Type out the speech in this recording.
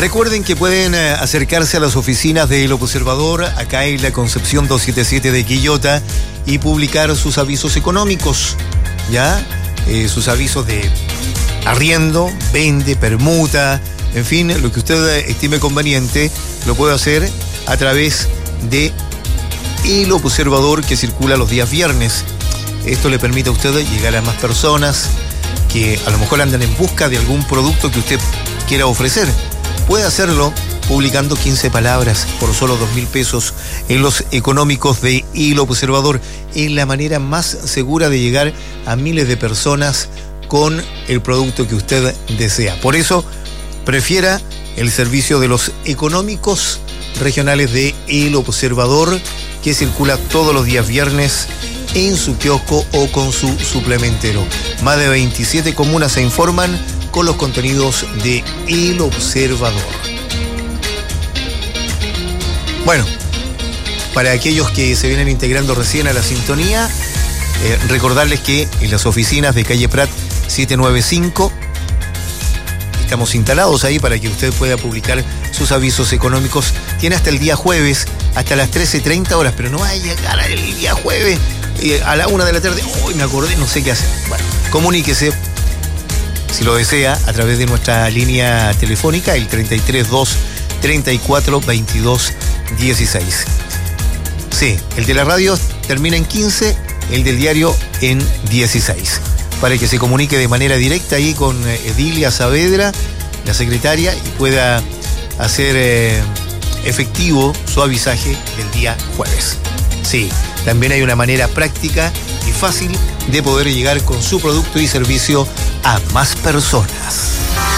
Recuerden que pueden acercarse a las oficinas de El Observador, acá en la Concepción 277 de Quillota, y publicar sus avisos económicos, ¿ya? Sus avisos de arriendo, vende, permuta, en fin, lo que usted estime conveniente, lo puede hacer a través de El Observador, que circula los días viernes. Esto le permite a usted llegar a más personas que a lo mejor andan en busca de algún producto que usted quiera ofrecer. Puede hacerlo publicando 15 palabras por solo 2.000 pesos en los económicos de El Observador. Es la manera más segura de llegar a miles de personas con el producto que usted desea. Por eso, prefiera el servicio de los económicos regionales de El Observador, que circula todos los días viernes en su kiosco o con su suplementero. Más de 27 comunas se informan con los contenidos de El Observador. Bueno, para aquellos que se vienen integrando recién a la sintonía, recordarles que en las oficinas de calle Prat 795 estamos instalados ahí para que usted pueda publicar sus avisos económicos. Tiene hasta el día jueves, hasta las 13:30 horas, pero no va a llegar el día jueves a la 1 de la tarde. Hoy me acordé, no sé qué hacer. Bueno, comuníquese, si lo desea, a través de nuestra línea telefónica, el 332 34 22 16. Sí, el de la radio termina en 15, el del diario en 16. Para que se comunique de manera directa ahí con Edilia Saavedra, la secretaria, y pueda hacer efectivo su avisaje del día jueves. Sí, también hay una manera práctica y fácil de poder llegar con su producto y servicio a más personas.